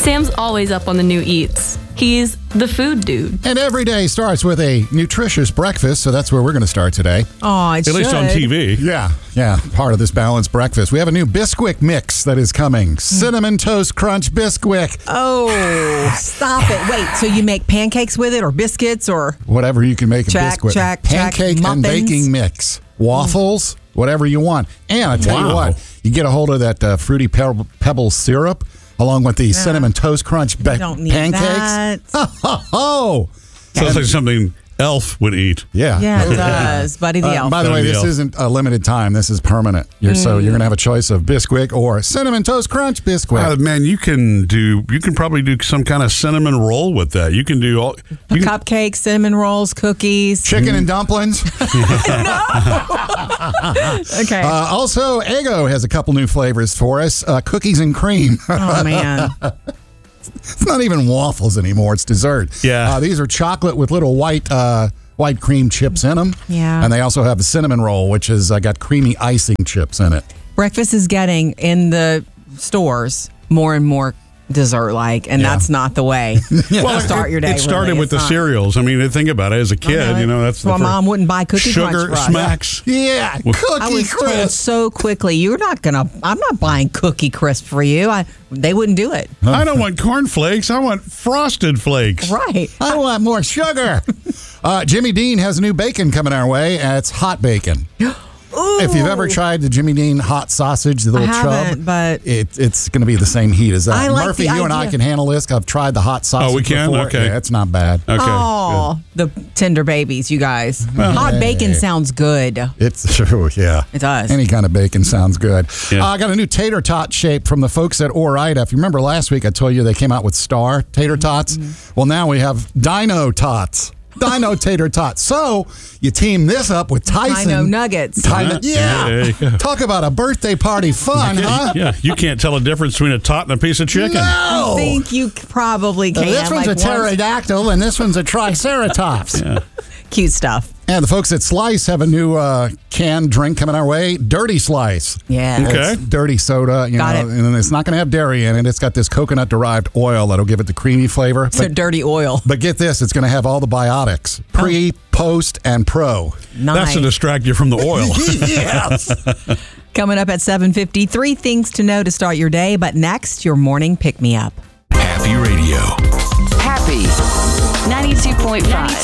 Sam's always up on the new eats. He's the food dude. And every day starts with a nutritious breakfast, so that's where we're going to start today. Oh, it At least on TV. Yeah, part of this balanced breakfast. We have a new Bisquick mix that is coming. Cinnamon Toast Crunch Bisquick. Oh, stop it. Wait, so you make pancakes with it or biscuits or? Whatever you can make a Bisquick. Check. Pancake and Muffins. baking mix. Waffles, whatever you want. And I tell you what, you get a hold of that Fruity Pebbles syrup along with the Cinnamon Toast Crunch don't need pancakes. that. Oh. Sounds like something Elf would eat. Yeah. Yeah, it does. Buddy the Elf. By the way, Buddy the this Elf. isn't a limited time. This is permanent. So you're going to have a choice of Bisquick or Cinnamon Toast Crunch Bisquick. Man, you can probably do some kind of cinnamon roll with that. You can do all Cupcakes, cinnamon rolls, cookies. Chicken and dumplings. Okay. Also, Eggo has a couple new flavors for us. Cookies and cream. Oh, man. It's not even waffles anymore. It's dessert. Yeah. These are chocolate with little white cream chips in them. Yeah. And they also have the cinnamon roll, which has got creamy icing chips in it. Breakfast is getting in the stores more and more dessert-like, and that's not the way to start your day. It started really. with the It's not. cereals. I mean, think about it. As a kid, that's my the mom wouldn't buy Cookie Crunch sugar for us. smacks. Yeah. I Cookie was told crisp. so quickly, I'm not buying Cookie Crisp for you. They wouldn't do it. I don't want corn flakes. I want frosted flakes. Right. I want more sugar. Jimmy Dean has a new bacon coming our way. It's hot bacon. If you've ever tried the Jimmy Dean hot sausage, the little I haven't, chub, but it's going to be the same heat as that. I like Murphy, the you and I idea. can handle this. I've tried the hot sausage. Oh, we can? before. Okay. Yeah, it's not bad. Okay. oh, the tender babies, you guys. Hot bacon sounds good. It's true, yeah. It does. Any kind of bacon sounds good. Yeah. I got a new tater tot shape from the folks at Ore-Ida. If you remember last week, I told you they came out with Star tater tots. Well, now we have Dino Tots. Dino tater tots. So you team this up with Tyson. Dino Nuggets. Dino, Yeah, there you go. Talk about a birthday party fun, huh? Yeah, you can't tell a difference between a tot and a piece of chicken. No. I think you probably can. This one's like a pterodactyl and this one's a triceratops. Cute stuff. And the folks at Slice have a new canned drink coming our way. Dirty Slice. Yeah. Okay. It's dirty soda, Got it. and it's not going to have dairy in it. It's got this coconut-derived oil that'll give it the creamy flavor. So dirty oil. But get this, it's going to have all the biotics. Pre, post, and pro. Nice. That's to distract you from the oil. Yes. Coming up at 7:50, 3 things to know to start your day. But next, your morning pick-me-up. Happy Radio. Happy 92.5.